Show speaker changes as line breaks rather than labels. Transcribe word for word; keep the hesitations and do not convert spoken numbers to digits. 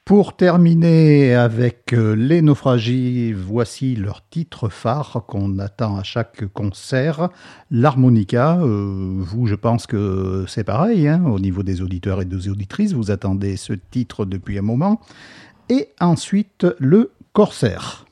Pour terminer avec euh, les naufragies, voici leur titre phare qu'on attend à chaque concert, l'harmonica. Euh, vous, je pense que c'est pareil, hein, au niveau des auditeurs et des auditrices, vous attendez ce titre depuis un moment. Et ensuite, le corsaire.